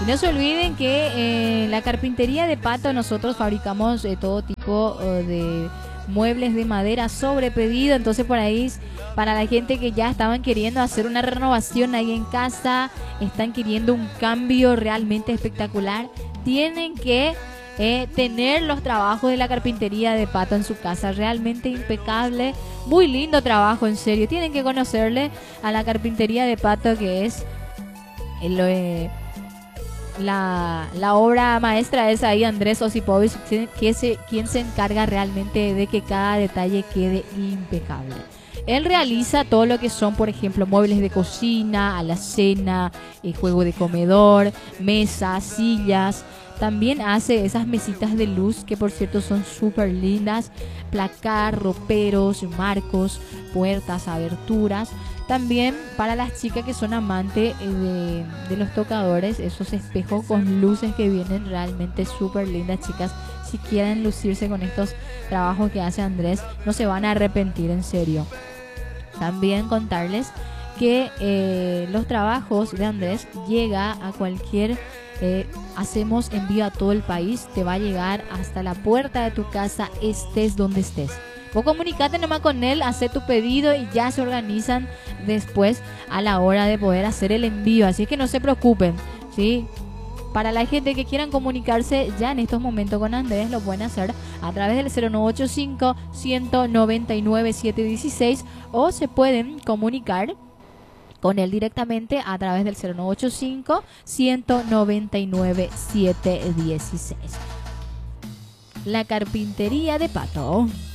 no se olviden que la carpintería de Pato nosotros fabricamos todo tipo de muebles de madera sobre pedido. Entonces por ahí, para la gente que ya estaban queriendo hacer una renovación ahí en casa, están queriendo un cambio realmente espectacular, tienen que tener los trabajos de la carpintería de Pato en su casa. Realmente impecable, muy lindo trabajo, en serio. Tienen que conocerle a la carpintería de Pato, que es la obra maestra es ahí Andrés Osipovich, quien se encarga realmente de que cada detalle quede impecable. Él realiza todo lo que son, por ejemplo, muebles de cocina, alacena, juego de comedor, mesas, sillas. También hace esas mesitas de luz que, por cierto, son súper lindas. Placar, roperos, marcos, puertas, aberturas. También para las chicas que son amantes de los tocadores, esos espejos con luces que vienen realmente súper lindas, chicas. Si quieren lucirse con estos trabajos que hace Andrés, no se van a arrepentir, en serio. También contarles que los trabajos de Andrés llega a cualquier... hacemos envío a todo el país. Te va a llegar hasta la puerta de tu casa, estés donde estés. Vos comunicate nomás con él, hace tu pedido y ya se organizan después a la hora de poder hacer el envío. Así que no se preocupen, ¿sí? Para la gente que quieran comunicarse ya en estos momentos con Andrés, lo pueden hacer a través del 0985-199-716 o se pueden comunicar con él directamente a través del 0985-199-716. La carpintería de Pato.